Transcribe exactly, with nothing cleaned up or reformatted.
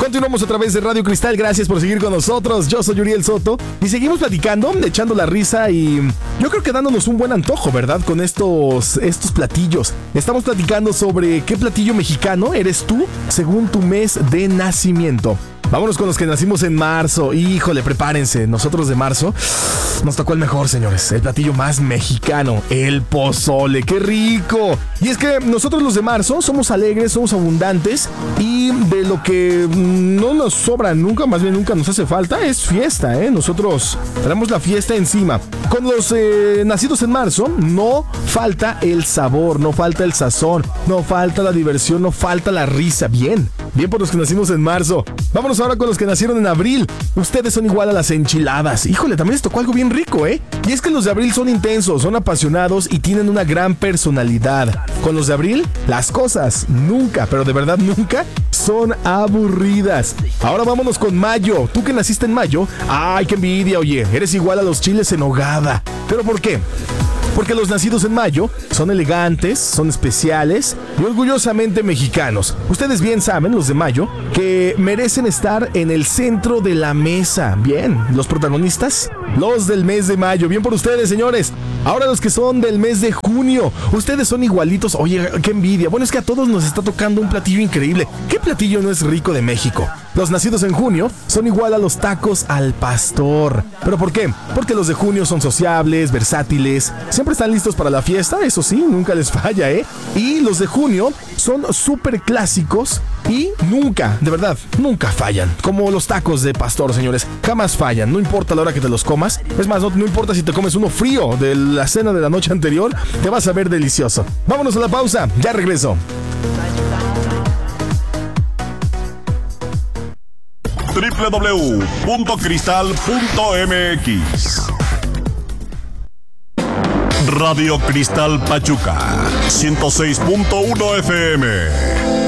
Continuamos a través de Radio Cristal, gracias por seguir con nosotros. Yo soy Uriel Soto y seguimos platicando, echando la risa y yo creo que dándonos un buen antojo, ¿verdad? Con estos, estos platillos. Estamos platicando sobre qué platillo mexicano eres tú según tu mes de nacimiento. Vámonos con los que nacimos en marzo. Híjole, prepárense. Nosotros de marzo nos tocó el mejor, señores. El platillo más mexicano, el pozole. ¡Qué rico! Y es que nosotros los de marzo somos alegres, somos abundantes y de lo que no nos sobra nunca, más bien nunca nos hace falta, es fiesta, ¿eh? Nosotros traemos la fiesta encima. Con los eh, nacidos en marzo no falta el sabor, no falta el sazón, no falta la diversión, no falta la risa. Bien, bien por los que nacimos en marzo. Vámonos ahora con los que nacieron en abril. Ustedes son igual a las enchiladas. Híjole, también les tocó algo bien rico, ¿eh? Y es que los de abril son intensos, son apasionados y tienen una gran personalidad. Con los de abril, las cosas nunca, pero de verdad nunca, son aburridas. Ahora vámonos con mayo. Tú que naciste en mayo, ¡ay, qué envidia! Oye, eres igual a los chiles en nogada. ¿Pero por qué? Porque los nacidos en mayo son elegantes, son especiales y orgullosamente mexicanos. Ustedes bien saben, los de mayo, que merecen estar en el centro de la mesa. Bien, los protagonistas, los del mes de mayo. Bien por ustedes, señores. Ahora los que son del mes de junio. Ustedes son igualitos. Oye, qué envidia. Bueno, es que a todos nos está tocando un platillo increíble. ¿Qué platillo no es rico de México? Los nacidos en junio son igual a los tacos al pastor. ¿Pero por qué? Porque los de junio son sociables, versátiles, siempre están listos para la fiesta, eso sí, nunca les falla, ¿eh? Y los de junio son súper clásicos y nunca, de verdad, nunca fallan. Como los tacos de pastor, señores, jamás fallan, no importa la hora que te los comas. Es más, no, no importa si te comes uno frío de la cena de la noche anterior, te vas a ver delicioso. Vámonos a la pausa, ya regreso. doble u doble u doble u punto cristal punto m x Radio Cristal Pachuca ciento seis punto uno F M.